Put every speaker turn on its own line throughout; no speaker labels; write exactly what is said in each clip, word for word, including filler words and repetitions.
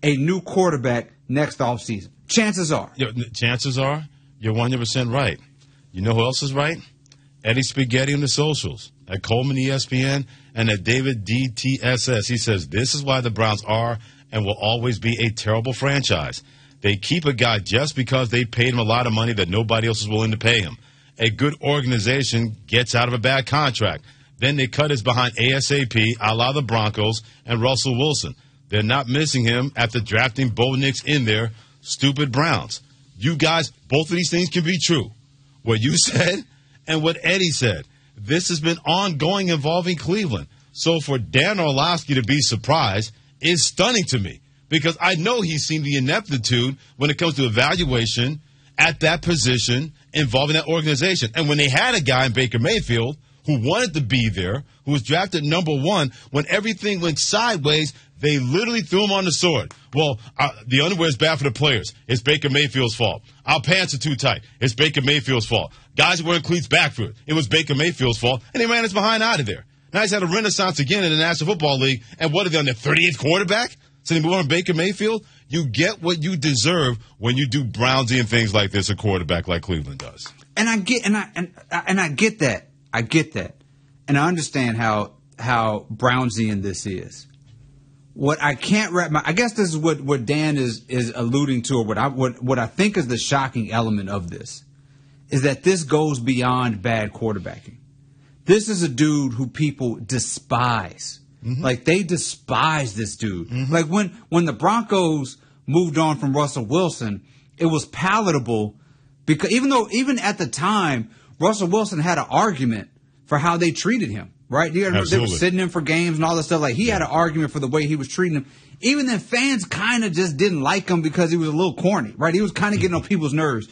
a new quarterback next offseason. Chances are.
Yeah, chances are you're one hundred percent right. You know who else is right? Eddie Spaghetti on the socials, at Coleman E S P N, and at David D T S S. He says, this is why the Browns are and will always be a terrible franchise. They keep a guy just because they paid him a lot of money that nobody else is willing to pay him. A good organization gets out of a bad contract. Then they cut his behind ASAP, a la the Broncos and Russell Wilson. They're not missing him after drafting Bo Nix in there. Stupid Browns. You guys, both of these things can be true. What you said and what Eddie said. This has been ongoing involving Cleveland. So for Dan Orlovsky to be surprised is stunning to me, because I know he's seen the ineptitude when it comes to evaluation at that position involving that organization. And when they had a guy in Baker Mayfield who wanted to be there, who was drafted number one, when everything went sideways, they literally threw him on the sword. Well, uh, the underwear is bad for the players. It's Baker Mayfield's fault. Our pants are too tight. It's Baker Mayfield's fault. Guys wearing cleats back for it. It was Baker Mayfield's fault, and they ran his behind out of there. Now he's had a renaissance again in the National Football League, and what are they on their thirty-eighth quarterback? So they move on Baker Mayfield? You get what you deserve when you do Brownsy and things like this, a quarterback like Cleveland does.
And I get and I and, and I get that. I get that. And I understand how how Brownsian this is. What I can't wrap my I guess this is what, what Dan is is alluding to, or what I what, what I think is the shocking element of this, is that this goes beyond bad quarterbacking. This is a dude who people despise. Mm-hmm. Like, they despise this dude. Mm-hmm. Like, when, when the Broncos moved on from Russell Wilson, it was palatable because even though, even at the time, Russell Wilson had an argument for how they treated him, right? They were sitting in for games and all this stuff. Like, he yeah. had an argument for the way he was treating him. Even then, fans kind of just didn't like him because he was a little corny, right? He was kind of getting on people's nerves.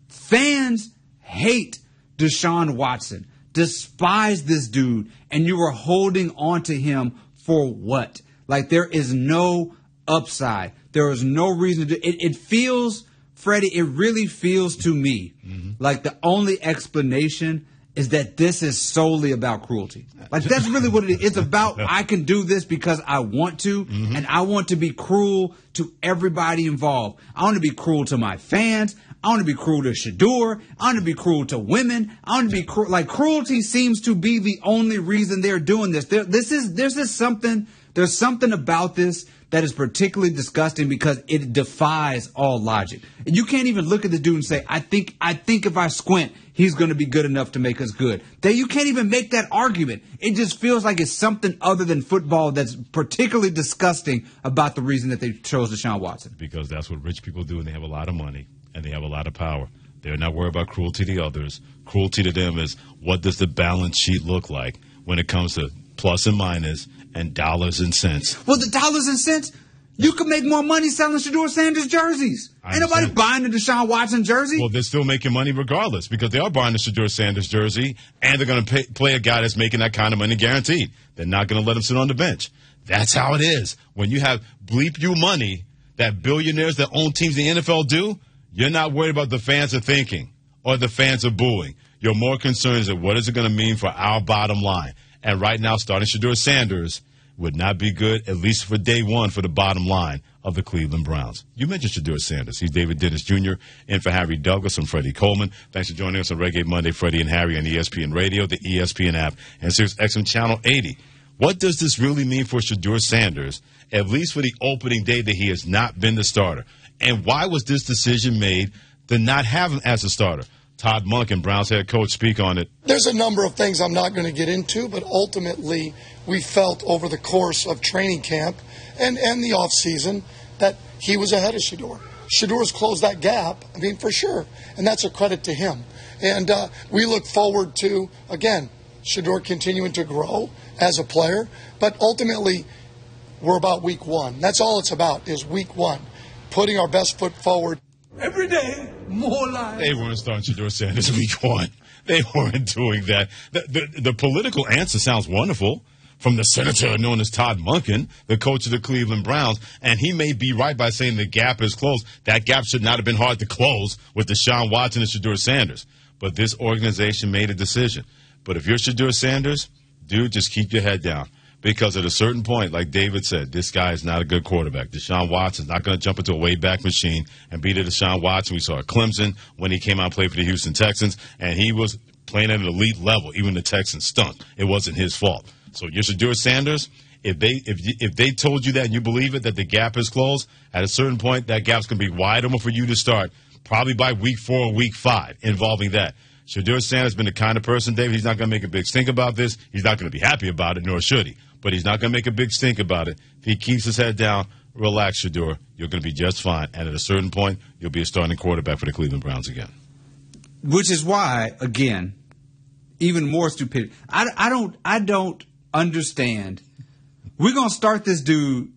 Fans hate Deshaun Watson. Despise this dude, and you are holding on to him for what? Like, there is no upside. There is no reason to do it. It feels, Freddie, it really feels to me mm-hmm. like the only explanation is that this is solely about cruelty. Like, that's really what it is. It's about, I can do this because I want to, mm-hmm. and I want to be cruel to everybody involved. I want to be cruel to my fans. I want to be cruel to Shedeur. I want to be cruel to women. I want to be cruel. Like, cruelty seems to be the only reason they're doing this. There, this is, this is something, there's something about this that is particularly disgusting because it defies all logic. And you can't even look at the dude and say, I think, I think if I squint, he's going to be good enough to make us good. That you can't even make that argument. It just feels like it's something other than football that's particularly disgusting about the reason that they chose Deshaun Watson.
Because that's what rich people do, and they have a lot of money. And they have a lot of power. They're not worried about cruelty to others. Cruelty to them is, what does the balance sheet look like when it comes to plus and minus and dollars and cents?
Well, the dollars and cents, you could make more money selling Shedeur Sanders jerseys. I Ain't nobody buying the Deshaun Watson jersey.
Well, they're still making money regardless, because they are buying the Shedeur Sanders jersey, and they're going to play a guy that's making that kind of money guaranteed. They're not going to let him sit on the bench. That's how it is. When you have bleep you money that billionaires that own teams in the N F L do, you're not worried about the fans are thinking or the fans are booing. You're more concerned with what is it going to mean for our bottom line. And right now, starting Shedeur Sanders would not be good, at least for day one, for the bottom line of the Cleveland Browns. You mentioned Shedeur Sanders. He's David Dennis Junior in for Harry Douglas and Freddie Coleman. Thanks for joining us on Reggae Monday, Freddie and Harry on E S P N Radio, the E S P N app, and Sirius X M Channel eighty. What does this really mean for Shedeur Sanders, at least for the opening day that he has not been the starter? And why was this decision made to not have him as a starter? Todd Monken, Browns head coach, speak on it.
There's a number of things I'm not going to get into, but ultimately we felt over the course of training camp and, and the offseason that he was ahead of Shedeur. Shedeur's closed that gap, I mean, for sure, and that's a credit to him. And uh, we look forward to, again, Shedeur continuing to grow as a player, but ultimately we're about week one. That's all it's about, is week one. Putting our best foot forward.
Every day, more lives.
They weren't starting Shedeur Sanders week one. They weren't doing that. The, the, the political answer sounds wonderful from the senator known as Todd Monken, the coach of the Cleveland Browns, and he may be right by saying the gap is closed. That gap should not have been hard to close with Deshaun Watson and Shedeur Sanders. But this organization made a decision. But if you're Shedeur Sanders, dude, just keep your head down. Because at a certain point, like David said, this guy is not a good quarterback. Deshaun Watson's not going to jump into a way-back machine and beat a Deshaun Watson we saw at Clemson when he came out and played for the Houston Texans, and he was playing at an elite level. Even the Texans stunk. It wasn't his fault. So you're Shedeur Sanders. If they if you, if they told you that and you believe it, that the gap is closed, at a certain point, that gap's going to be wide open for you to start, probably by week four or week five, involving that. Shedeur Sanders has been the kind of person, David, he's not going to make a big stink about this. He's not going to be happy about it, nor should he. But he's not going to make a big stink about it. If he keeps his head down, relax, Shedeur. You're going to be just fine. And at a certain point, you'll be a starting quarterback for the Cleveland Browns again.
Which is why, again, even more stupidity. I, I don't I don't understand. We're going to start this dude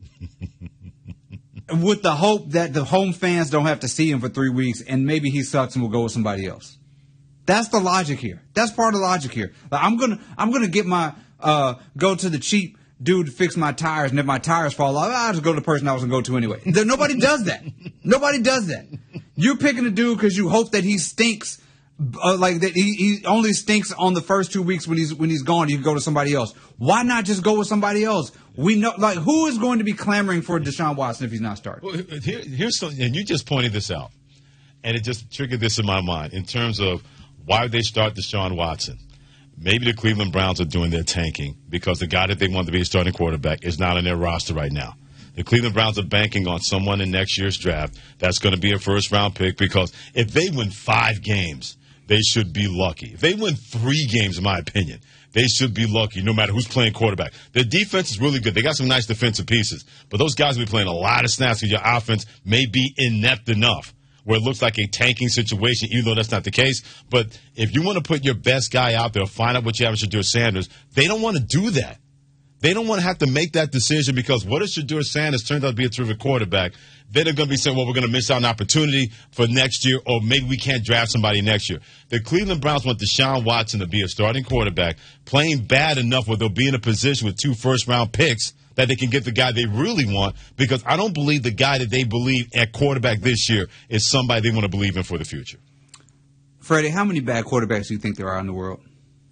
with the hope that the home fans don't have to see him for three weeks and maybe he sucks and we'll go with somebody else. That's the logic here. That's part of the logic here. Like, I'm gonna I'm gonna get my uh, go to the cheap dude to fix my tires, and if my tires fall off, I'll just go to the person I was gonna go to anyway. There, nobody does that. Nobody does that. You're picking a dude because you hope that he stinks, uh, like that he, he only stinks on the first two weeks when he's when he's gone. You can go to somebody else. Why not just go with somebody else? We know, like, who is going to be clamoring for Deshaun Watson if he's not starting?
Well, here, here's something, and you just pointed this out, and it just triggered this in my mind in terms of why would they start Deshaun Watson? Maybe the Cleveland Browns are doing their tanking because the guy that they want to be a starting quarterback is not on their roster right now. The Cleveland Browns are banking on someone in next year's draft that's going to be a first-round pick because if they win five games, they should be lucky. If they win three games, in my opinion, they should be lucky no matter who's playing quarterback. Their defense is really good. They got some nice defensive pieces, but those guys will be playing a lot of snaps because your offense may be inept enough where it looks like a tanking situation, even though that's not the case. But if you want to put your best guy out there, find out what you have with Shedeur Sanders, they don't want to do that. They don't want to have to make that decision because what if Shedeur Sanders turns out to be a terrific quarterback? Then they're going to be saying, well, we're going to miss out on an opportunity for next year, or maybe we can't draft somebody next year. The Cleveland Browns want Deshaun Watson to be a starting quarterback, playing bad enough where they'll be in a position with two first-round picks that they can get the guy they really want, because I don't believe the guy that they believe at quarterback this year is somebody they want to believe in for the future.
Freddie, how many bad quarterbacks do you think there are in the world?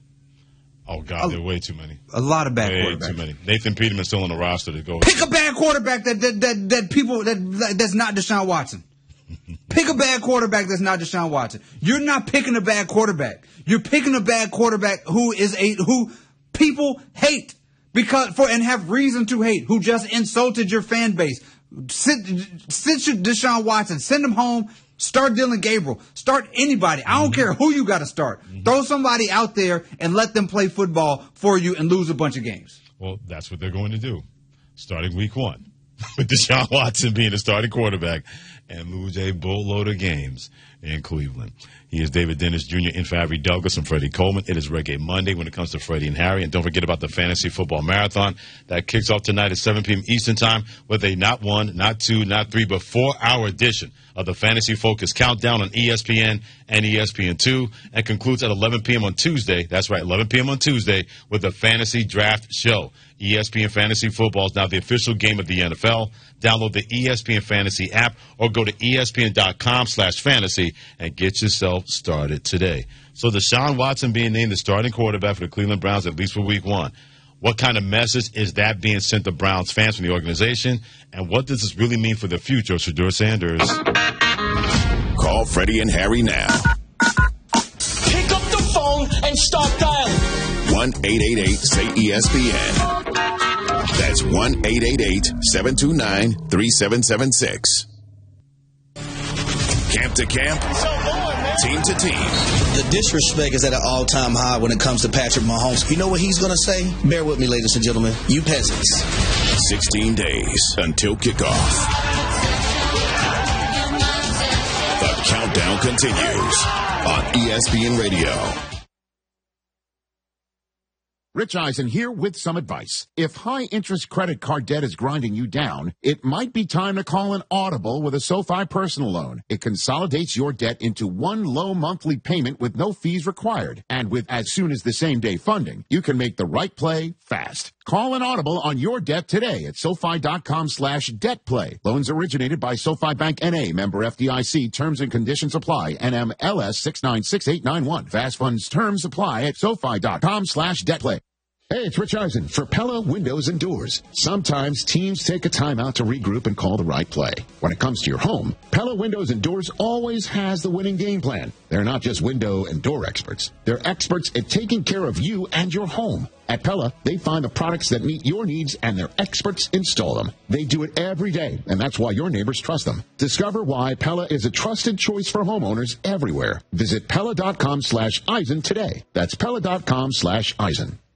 Oh, God,
a,
there are way too many.
A lot of bad
way
quarterbacks.
Way too many. Nathan Peterman's still on the roster to go.
Pick a bad quarterback that that that, that people that that's not Deshaun Watson. Pick a bad quarterback that's not Deshaun Watson. You're not picking a bad quarterback. You're picking a bad quarterback who is a who people hate. Because for and have reason to hate, who just insulted your fan base. Sit, sit Deshaun Watson, send him home. Start Dylan Gabriel. Start anybody. I don't care who you got to start. Mm-hmm. Throw somebody out there and let them play football for you and lose a bunch of games.
Well, that's what they're going to do, starting week one, with Deshaun Watson being the starting quarterback and lose a boatload of games in Cleveland. He is David Dennis Junior in for Harry Douglas and Freddie Coleman. It is Reggae Monday when it comes to Freddie and Harry. And don't forget about the Fantasy Football Marathon. That kicks off tonight at seven p.m. Eastern Time with a not one, not two, not three, but four-hour edition of the Fantasy Focus Countdown on E S P N and E S P N two, and concludes at eleven p.m. on Tuesday. That's right, eleven p.m. on Tuesday with the Fantasy Draft Show. E S P N Fantasy Football is now the official game of the N F L. Download the E S P N Fantasy app or go to E S P N dot com slash fantasy and get yourself started today. So Deshaun Watson being named the starting quarterback for the Cleveland Browns, at least for week one. What kind of message is that being sent to Browns fans from the organization? And what does this really mean for the future of Shedeur Sanders?
Call Freddie and Harry now.
Pick up the phone and start dialing.
one eight eight eight say E S P N. That's one eight eight eight seven two nine three seven seven six. Camp to camp, team to team.
The disrespect is at an all-time high when it comes to Patrick Mahomes. You know what he's going to say? Bear with me, ladies and gentlemen. You peasants.
sixteen days until kickoff. The countdown continues on E S P N Radio.
Rich Eisen here with some advice. If high-interest credit card debt is grinding you down, it might be time to call an Audible with a SoFi personal loan. It consolidates your debt into one low monthly payment with no fees required. And with as soon as the same day funding, you can make the right play fast. Call an Audible on your debt today at SoFi.com slash debt play. Loans originated by SoFi Bank N A, member F D I C. Terms and conditions apply. N M L S six nine six eight nine one. Fast funds terms apply at SoFi.com slash debt play. Hey, it's Rich Eisen for Pella Windows and Doors. Sometimes teams take a time out to regroup and call the right play. When it comes to your home, Pella Windows and Doors always has the winning game plan. They're not just window and door experts. They're experts at taking care of you and your home. At Pella, they find the products that meet your needs and their experts install them. They do it every day, and that's why your neighbors trust them. Discover why Pella is a trusted choice for homeowners everywhere. Visit Pella.com slash Eisen today. That's Pella.com slash Eisen.